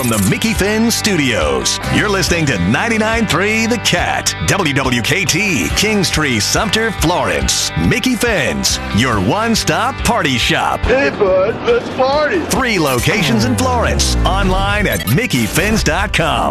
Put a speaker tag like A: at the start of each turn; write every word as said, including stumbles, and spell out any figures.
A: from the Mickey Finn Studios. You're listening to ninety-nine point three The Cat, W W K T, Kingstree, Sumter, Florence. Mickey Finn's, your one-stop party shop.
B: Hey, bud, let's party.
A: Three locations in Florence. Online at mickey fins dot com.